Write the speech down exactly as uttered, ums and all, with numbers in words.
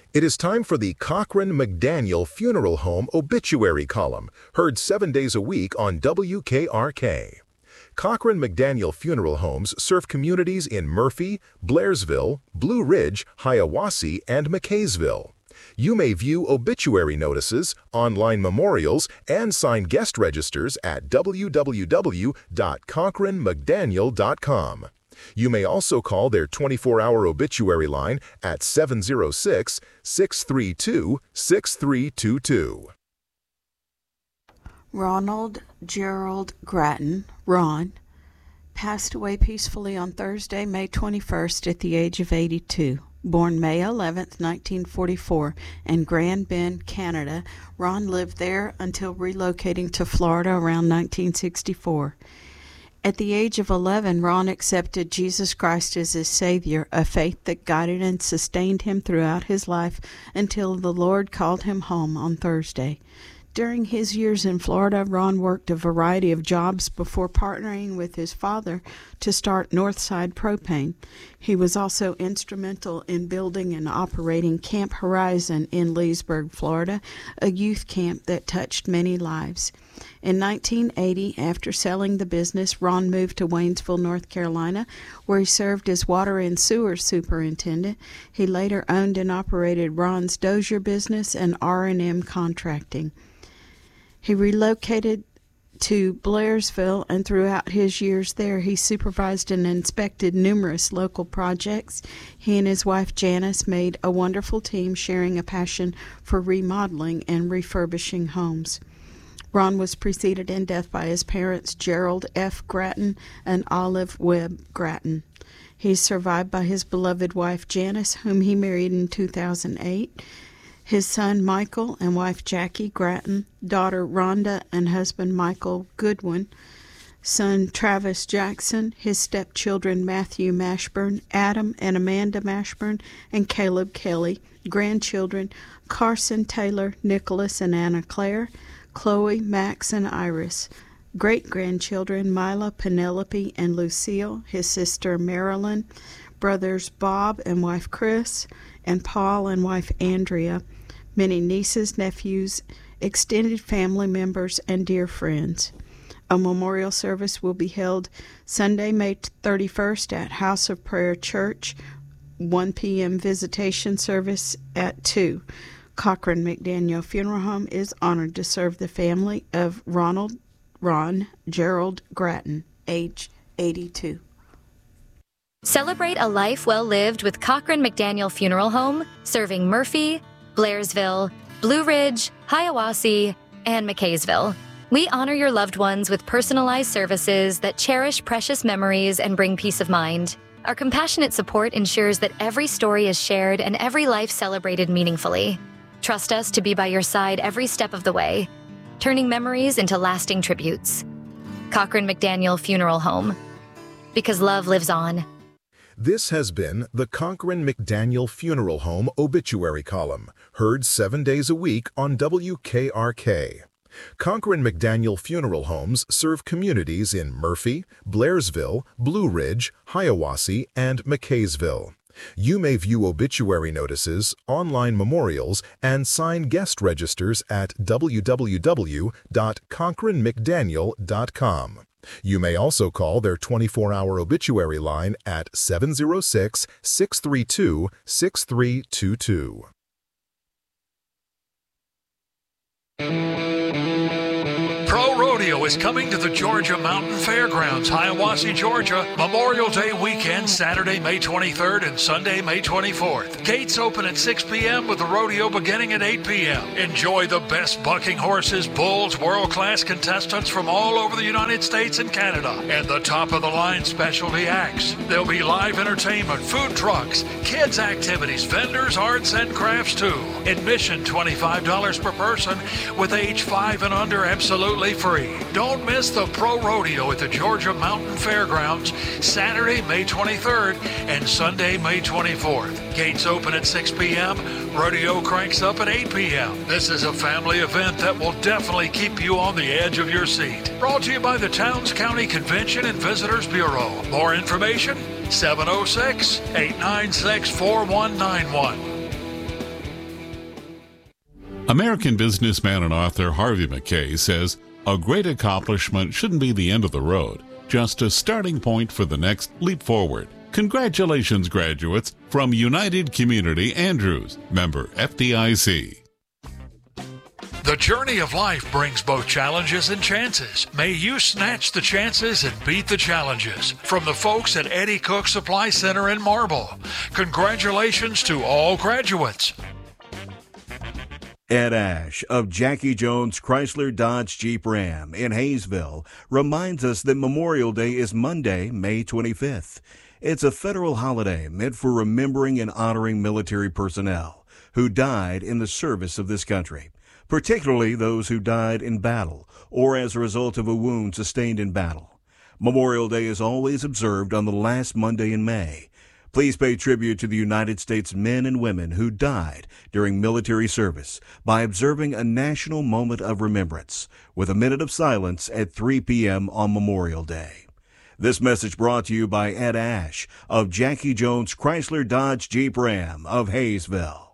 It is time for the Cochran McDaniel Funeral Home Obituary Column, heard seven days a week on W K R K. Cochran McDaniel Funeral Homes serve communities in Murphy, Blairsville, Blue Ridge, Hiawassee, and McKaysville. You may view obituary notices, online memorials, and sign guest registers at w w w dot cochran mcdaniel dot com. You may also call their twenty-four hour obituary line at seven zero six, six three two, six three two two. Ronald Gerald Grattan, Ron, passed away peacefully on Thursday, May twenty-first at the age of eighty-two. Born May eleventh, nineteen forty-four, in Grand Bend, Canada, Ron lived there until relocating to Florida around nineteen sixty-four. At the age of eleven, Ron accepted Jesus Christ as his Savior, a faith that guided and sustained him throughout his life until the Lord called him home on Thursday. During his years in Florida, Ron worked a variety of jobs before partnering with his father to start Northside Propane. He was also instrumental in building and operating Camp Horizon in Leesburg, Florida, a youth camp that touched many lives. In nineteen eighty, after selling the business, Ron moved to Waynesville, North Carolina, where he served as water and sewer superintendent. He later owned and operated Ron's Dozier business and R and M Contracting. He relocated to Blairsville, and throughout his years there, he supervised and inspected numerous local projects. He and his wife Janice made a wonderful team, sharing a passion for remodeling and refurbishing homes. Ron was preceded in death by his parents, Gerald F. Grattan and Olive Webb Grattan. He is survived by his beloved wife Janice, whom he married in two thousand eight. His son Michael and wife Jackie Grattan, daughter Rhonda and husband Michael Goodwin, son Travis Jackson, his stepchildren Matthew Mashburn, Adam and Amanda Mashburn, and Caleb Kelly, grandchildren Carson Taylor, Nicholas and Anna Claire, Chloe, Max, and Iris, great-grandchildren Mila, Penelope, and Lucille, his sister Marilyn, brothers Bob and wife Chris, and Paul and wife Andrea, many nieces, nephews, extended family members, and dear friends. A memorial service will be held Sunday, May thirty-first at House of Prayer Church, one p.m. visitation service at two. Cochran McDaniel Funeral Home is honored to serve the family of Ronald Ron Gerald Grattan, age eighty-two. Celebrate a life well lived with Cochran McDaniel Funeral Home, serving Murphy, Blairsville, Blue Ridge, Hiawassee, and McKaysville. We honor your loved ones with personalized services that cherish precious memories and bring peace of mind. Our compassionate support ensures that every story is shared and every life celebrated meaningfully. Trust us to be by your side every step of the way, turning memories into lasting tributes. Cochran McDaniel Funeral Home, because love lives on. This has been the Cochran McDaniel Funeral Home Obituary Column, heard seven days a week on W K R K. Cochran McDaniel Funeral Homes serve communities in Murphy, Blairsville, Blue Ridge, Hiawassee, and McKaysville. You may view obituary notices, online memorials, and sign guest registers at w w w dot cochran mcdaniel dot com. You may also call their twenty-four hour obituary line at seven zero six, six three two, six three two two. Pro Rodeo is coming to the Georgia Mountain Fairgrounds, Hiawassee, Georgia, Memorial Day weekend, Saturday, May twenty-third and Sunday, May twenty-fourth. Gates open at six p.m. with the rodeo beginning at eight p.m. Enjoy the best bucking horses, bulls, world-class contestants from all over the United States and Canada, and the top-of-the-line specialty acts. There'll be live entertainment, food trucks, kids' activities, vendors, arts, and crafts, too. Admission twenty-five dollars per person, with age five and under absolutely free. Don't miss the Pro Rodeo at the Georgia Mountain Fairgrounds, Saturday, May twenty-third and Sunday, May twenty-fourth. Gates open at six p.m. Rodeo cranks up at eight p.m. This is a family event that will definitely keep you on the edge of your seat. Brought to you by the Towns County Convention and Visitors Bureau. More information, seven oh six, eight nine six, four one nine one. American businessman and author Harvey Mackay says a great accomplishment shouldn't be the end of the road, just a starting point for the next leap forward. Congratulations, graduates, from United Community Andrews, member F D I C. The journey of life brings both challenges and chances. May you snatch the chances and beat the challenges. From the folks at Eddie Cook Supply Center in Marble, congratulations to all graduates. Ed Ash of Jackie Jones Chrysler Dodge Jeep Ram in Hayesville reminds us that Memorial Day is Monday, May twenty-fifth. It's a federal holiday meant for remembering and honoring military personnel who died in the service of this country, particularly those who died in battle or as a result of a wound sustained in battle. Memorial Day is always observed on the last Monday in May. Please pay tribute to the United States men and women who died during military service by observing a national moment of remembrance with a minute of silence at three p.m. on Memorial Day. This message brought to you by Ed Ash of Jackie Jones Chrysler Dodge Jeep Ram of Hayesville.